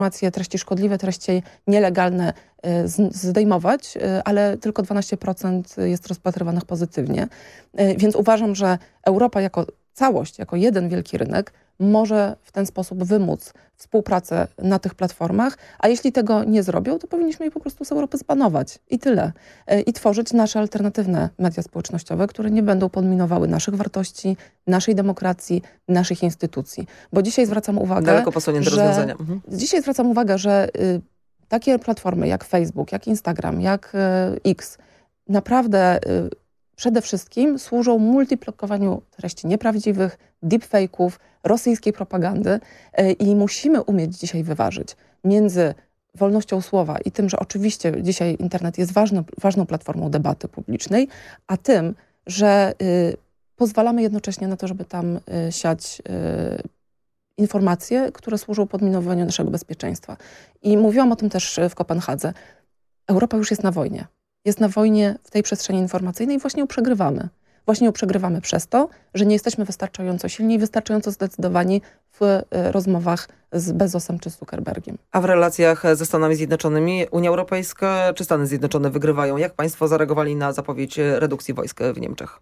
informacje, treści szkodliwe, treści nielegalne zdejmować, ale tylko 12% jest rozpatrywanych pozytywnie. Więc uważam, że Europa jako całość, jako jeden wielki rynek może w ten sposób wymóc współpracę na tych platformach, a jeśli tego nie zrobią, to powinniśmy je po prostu z Europy zbanować i tyle. I tworzyć nasze alternatywne media społecznościowe, które nie będą podminowały naszych wartości, naszej demokracji, naszych instytucji. Bo dzisiaj zwracam uwagę, daleko posunięte rozwiązania. Dzisiaj zwracam uwagę, że takie platformy jak Facebook, jak Instagram, jak X naprawdę przede wszystkim służą multiplikowaniu treści nieprawdziwych, deepfake'ów, rosyjskiej propagandy i musimy umieć dzisiaj wyważyć między wolnością słowa i tym, że oczywiście dzisiaj internet jest ważną platformą debaty publicznej, a tym, że pozwalamy jednocześnie na to, żeby tam siać informacje, które służą podminowaniu naszego bezpieczeństwa. I mówiłam o tym też w Kopenhadze. Europa już jest na wojnie. Jest na wojnie w tej przestrzeni informacyjnej i właśnie ją przegrywamy. Właśnie ją przegrywamy przez to, że nie jesteśmy wystarczająco silni i wystarczająco zdecydowani w rozmowach z Bezosem czy Zuckerbergiem. A w relacjach ze Stanami Zjednoczonymi Unia Europejska czy Stany Zjednoczone wygrywają? Jak państwo zareagowali na zapowiedź redukcji wojsk w Niemczech?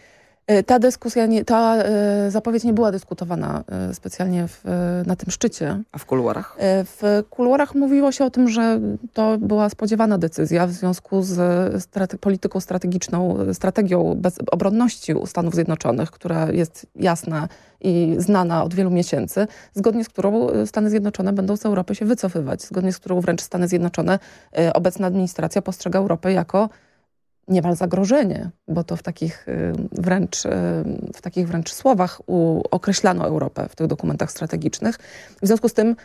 Ta zapowiedź nie była dyskutowana specjalnie na tym szczycie. A w kuluarach? W kuluarach mówiło się o tym, że to była spodziewana decyzja w związku z polityką strategiczną, strategią obronności u Stanów Zjednoczonych, która jest jasna i znana od wielu miesięcy, zgodnie z którą Stany Zjednoczone będą z Europy się wycofywać, zgodnie z którą wręcz Stany Zjednoczone, obecna administracja postrzega Europę jako niemal zagrożenie, bo to w takich wręcz słowach określano Europę w tych dokumentach strategicznych. W związku z tym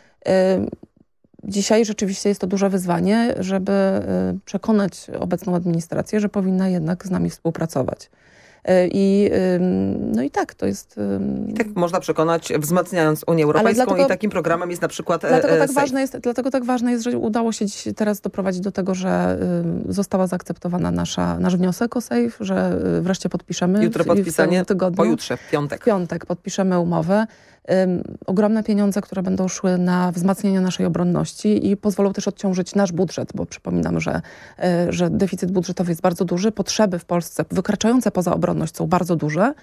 dzisiaj rzeczywiście jest to duże wyzwanie, żeby przekonać obecną administrację, że powinna jednak z nami współpracować. No i tak, to jest... I tak można przekonać, wzmacniając Unię Europejską i takim programem jest na przykład Dlatego tak ważne jest, że udało się dziś teraz doprowadzić do tego, że została zaakceptowana nasz wniosek o SAFE, że wreszcie podpiszemy. Jutro podpisanie, w tygodniu. pojutrze, w piątek. W piątek podpiszemy umowę. Ogromne pieniądze, które będą szły na wzmacnianie naszej obronności i pozwolą też odciążyć nasz budżet, bo przypominam, że deficyt budżetowy jest bardzo duży, potrzeby w Polsce wykraczające poza obronność są bardzo duże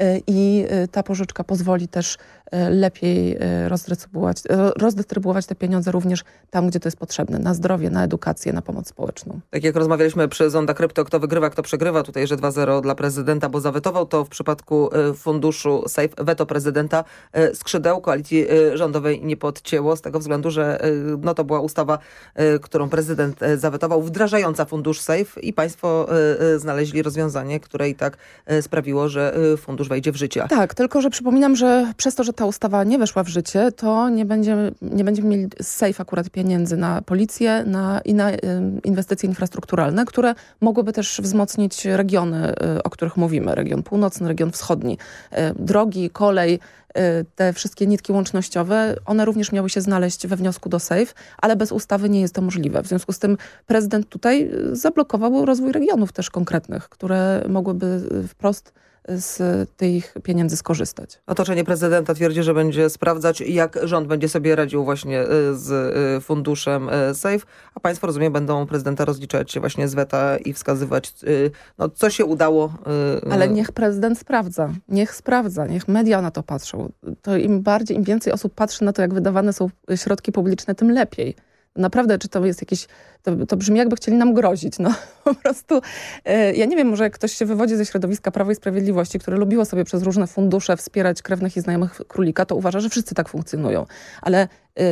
i ta pożyczka pozwoli też lepiej rozdystrybuować te pieniądze również tam, gdzie to jest potrzebne, na zdrowie, na edukację, na pomoc społeczną. Tak jak rozmawialiśmy przy Zonda Krypto, kto wygrywa, kto przegrywa, tutaj, że 2-0 dla prezydenta, bo zawetował, to w przypadku funduszu SAFE weto prezydenta skrzydeł koalicji rządowej nie podcięło z tego względu, że to była ustawa, którą prezydent zawetował, wdrażająca fundusz SAFE i państwo znaleźli rozwiązanie, które i tak sprawiło, że fundusz wejdzie w życie. Tak, tylko że przypominam, że przez to, że ta ustawa nie weszła w życie, to nie będziemy mieli z SAFE akurat pieniędzy na policję i na inwestycje infrastrukturalne, które mogłyby też wzmocnić regiony, o których mówimy. Region północny, region wschodni. Drogi, kolej, te wszystkie nitki łącznościowe, one również miały się znaleźć we wniosku do SAFE, ale bez ustawy nie jest to możliwe. W związku z tym prezydent tutaj zablokował rozwój regionów też konkretnych, które mogłyby wprost z tych pieniędzy skorzystać. Otoczenie prezydenta twierdzi, że będzie sprawdzać, jak rząd będzie sobie radził właśnie z funduszem SAFE, a państwo, rozumiem, będą prezydenta rozliczać właśnie z weta i wskazywać, co się udało. Ale niech prezydent sprawdza. Niech media na to patrzą. To im więcej osób patrzy na to, jak wydawane są środki publiczne, tym lepiej. Naprawdę, czy to jest jakieś... To brzmi, jakby chcieli nam grozić. Po prostu, ja nie wiem, może jak ktoś się wywodzi ze środowiska Prawa i Sprawiedliwości, które lubiło sobie przez różne fundusze wspierać krewnych i znajomych królika, to uważa, że wszyscy tak funkcjonują. Ale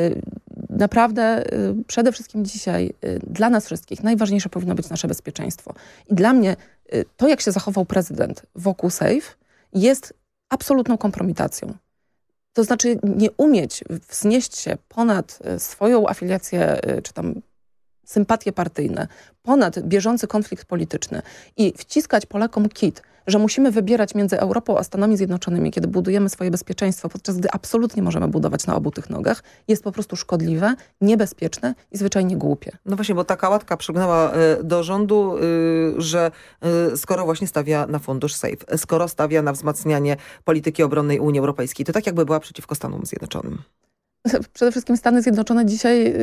naprawdę przede wszystkim dzisiaj dla nas wszystkich najważniejsze powinno być nasze bezpieczeństwo. I dla mnie to, jak się zachował prezydent wokół SAFE, jest absolutną kompromitacją. To znaczy nie umieć wznieść się ponad swoją afiliację, czy tam sympatie partyjne, ponad bieżący konflikt polityczny i wciskać Polakom kit, że musimy wybierać między Europą a Stanami Zjednoczonymi, kiedy budujemy swoje bezpieczeństwo, podczas gdy absolutnie możemy budować na obu tych nogach, jest po prostu szkodliwe, niebezpieczne i zwyczajnie głupie. No właśnie, bo taka łatka przygnęła do rządu, że skoro właśnie stawia na fundusz SAFE, skoro stawia na wzmacnianie polityki obronnej Unii Europejskiej, to tak jakby była przeciwko Stanom Zjednoczonym. Przede wszystkim Stany Zjednoczone dzisiaj